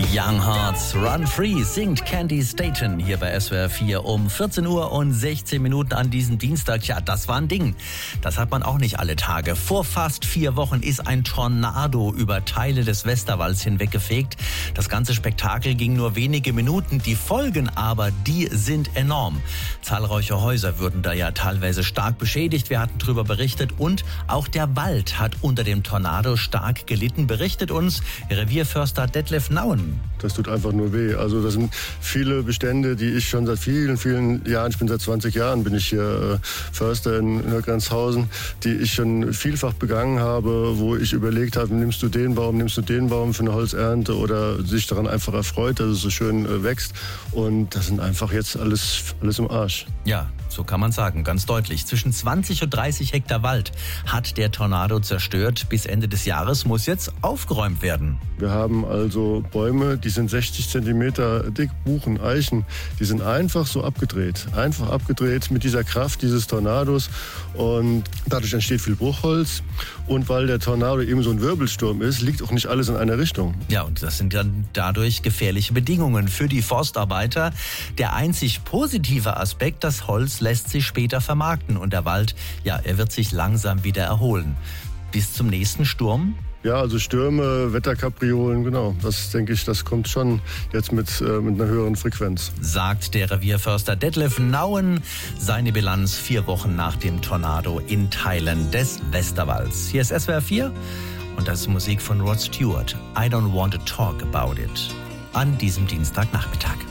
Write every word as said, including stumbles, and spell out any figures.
Young Hearts Run Free singt Candy Staton hier bei S W R vier um vierzehn Uhr und sechzehn Minuten an diesem Dienstag. Ja, das war ein Ding. Das hat man auch nicht alle Tage. Vor fast vier Wochen ist ein Tornado über Teile des Westerwalds hinweggefegt. Das ganze Spektakel ging nur wenige Minuten. Die Folgen aber, die sind enorm. Zahlreiche Häuser wurden da ja teilweise stark beschädigt. Wir hatten darüber berichtet. Und auch der Wald hat unter dem Tornado stark gelitten, berichtet uns Revierförster Detlef Nauen. Das tut einfach nur weh. Also das sind viele Bestände, die ich schon seit vielen, vielen Jahren, ich bin seit zwanzig Jahren, bin ich hier äh, Förster in Nürgrenzhausen, die ich schon vielfach begangen habe, wo ich überlegt habe, nimmst du den Baum, nimmst du den Baum für eine Holzernte oder sich daran einfach erfreut, dass es so schön äh, wächst. Und das sind einfach jetzt alles, alles im Arsch. Ja, so kann man sagen, ganz deutlich. Zwischen zwanzig und dreißig Hektar Wald hat der Tornado zerstört. Bis Ende des Jahres muss jetzt aufgeräumt werden. Wir haben also Bäume, die sind sechzig Zentimeter dick, Buchen, Eichen. Die sind einfach so abgedreht. Einfach abgedreht mit dieser Kraft dieses Tornados. Und dadurch entsteht viel Bruchholz. Und weil der Tornado eben so ein Wirbelsturm ist, liegt auch nicht alles in einer Richtung. Ja, und das sind dann dadurch gefährliche Bedingungen für die Forstarbeiter. Der einzig positive Aspekt, das Holz lässt sich später vermarkten. Und der Wald, ja, er wird sich langsam wieder erholen. Bis zum nächsten Sturm? Ja, also Stürme, Wetterkapriolen, genau. Das denke ich, das kommt schon jetzt mit, äh, mit einer höheren Frequenz. Sagt der Revierförster Detlef Nauen. Seine Bilanz vier Wochen nach dem Tornado in Teilen des Westerwalds. Hier ist S W R vier und das ist Musik von Rod Stewart. I don't want to talk about it. An diesem Dienstagnachmittag.